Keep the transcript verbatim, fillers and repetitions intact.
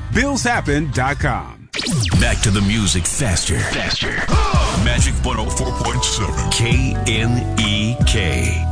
bills happen dot com. Back to the music faster. Faster. Magic one oh four point seven. K N E K.